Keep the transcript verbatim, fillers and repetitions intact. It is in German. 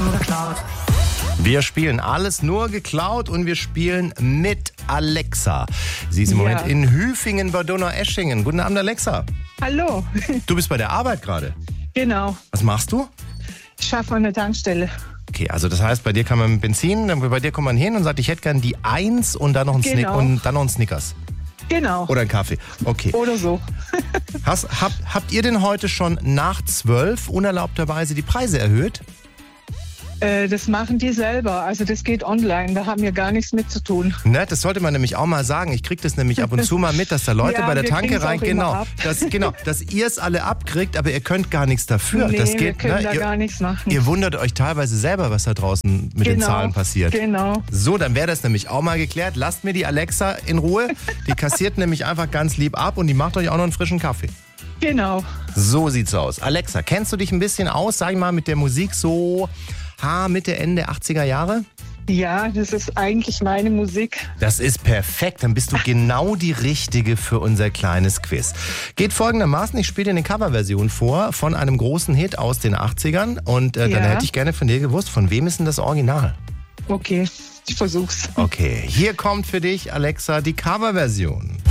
nur geklaut. Wir spielen alles nur geklaut und wir spielen mit Alexa. Sie ist im Ja. Moment in Hüfingen bei Donaueschingen. Guten Abend, Alexa. Hallo. Du bist bei der Arbeit gerade. Genau. Was machst du? Ich schaffe an der Tankstelle. Okay, also das heißt, bei dir kann man mit Benzin, dann bei dir kommt man hin und sagt, ich hätte gern die Eins und dann noch ein Snick Genau. und dann noch ein Snickers. Genau. Oder ein Kaffee. Okay. Oder so. Hast, habt, habt ihr denn heute schon nach zwölf unerlaubterweise die Preise erhöht? Äh, das machen die selber. Also das geht online. Da haben wir gar nichts mit zu tun. Ne, das sollte man nämlich auch mal sagen. Ich kriege das nämlich ab und zu mal mit, dass da Leute Ja, bei der wir Tanke kriegen's rein, auch immer genau, ab. dass, genau, dass ihr es alle abkriegt, aber ihr könnt gar nichts dafür. Nee, das wir geht, können ne? da ihr, gar nichts machen. ihr wundert euch teilweise selber, was da draußen mit den Genau, Zahlen passiert. Genau. So, dann wäre das nämlich auch mal geklärt. Lasst mir die Alexa in Ruhe. Die kassiert nämlich einfach ganz lieb ab und die macht euch auch noch einen frischen Kaffee. Genau. So sieht's aus. Alexa, kennst du dich ein bisschen aus, sag ich mal, mit der Musik so ha, Mitte, Ende achtziger Jahre? Ja, das ist eigentlich meine Musik. Das ist perfekt, dann bist du genau die Richtige für unser kleines Quiz. Geht folgendermaßen, ich spiele dir eine Coverversion vor von einem großen Hit aus den achtzigern und äh, dann Ja. hätte ich gerne von dir gewusst, von wem ist denn das Original? Okay, ich versuch's. Okay, hier kommt für dich, Alexa, die Coverversion.